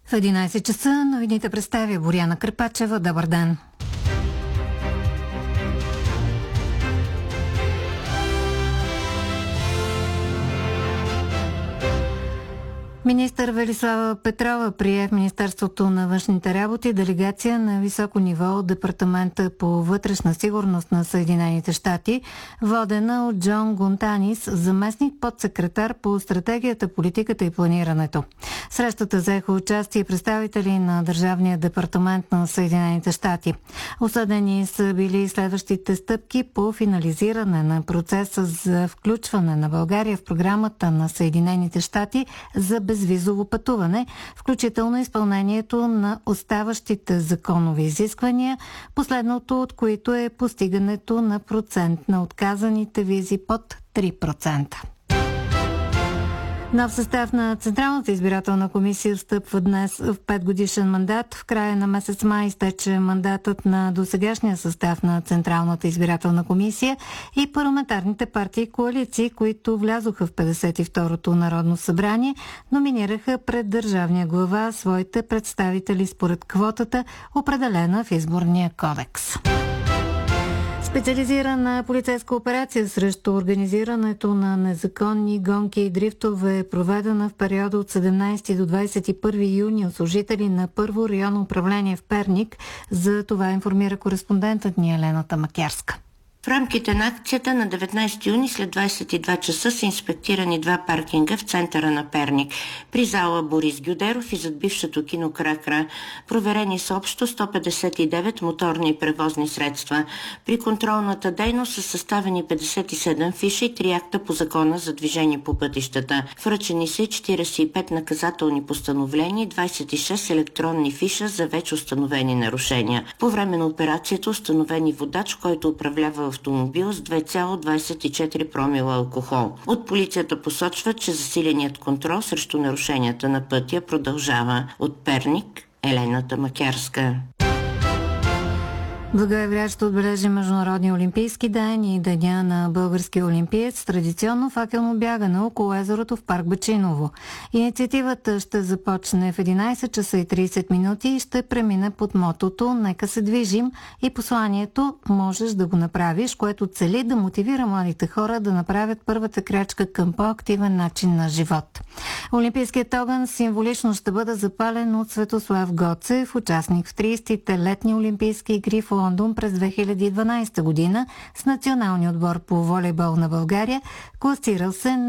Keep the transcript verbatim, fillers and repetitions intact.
В единайсет часа новините представя Боряна Кърпачева. Добър ден! Министър Велислава Петрова прие в Министерството на външните работи делегация на високо ниво от Департамента по вътрешна сигурност на Съединените щати, водена от Джон Гонтанис, заместник подсекретар по стратегията, политиката и планирането. Срещата взеха участие представители на Държавния департамент на Съединените щати. Осъдени са били следващите стъпки по финализиране на процеса за включване на България в програмата на Съединените щати за безвизово пътуване, включително изпълнението на оставащите законови изисквания, последното от които е постигането на процент на отказаните визи под три процента. Нов състав на Централната избирателна комисия встъпва днес в петгодишен мандат. В края на месец май изтече мандатът на досегашния състав на Централната избирателна комисия и парламентарните партии и коалиции, които влязоха в петдесет и второто Народно събрание, номинираха пред държавния глава своите представители според квотата, определена в Изборния кодекс. Специализирана полицейска операция срещу организирането на незаконни гонки и дрифтове е проведена в периода от седемнайсети до двайсет и първи юни от служители на първо районно управление в Перник. За това информира кореспондентът ни Елена Тамакярска. В рамките на акцията на деветнайсети юни след двайсет и два часа са инспектирани два паркинга в центъра на Перник. При зала Борис Гюдеров и зад бившото кино Кракра. Проверени са общо сто петдесет и девет моторни и превозни средства. При контролната дейност са съставени петдесет и седем фиша и три акта по закона за движение по пътищата. Връчени са четирийсет и пет наказателни постановления и двайсет и шест електронни фиша за вече установени нарушения. По време на операцията установени водач, който управлява автомобил с две цяло двайсет и четири промила алкохол. От полицията посочва, че засиленият контрол срещу нарушенията на пътя продължава. От Перник, Елена Тамакярска. Благоевград ще отбележи Международния олимпийски ден и Деня на българския олимпиец, традиционно факелно бягане около езерото в парк Бачиново. Инициативата ще започне в единайсет часа и трийсет минути и ще премине под мотото "Нека се движим" и посланието "Можеш да го направиш", което цели да мотивира младите хора да направят първата крачка към по-активен начин на живот. Олимпийският огън символично ще бъде запален от Светослав Гоцев, участник в трийсетите летни олимпийски игри в Лондон през две хиляди и дванайсета година с националния отбор по волейбол на България, класирал се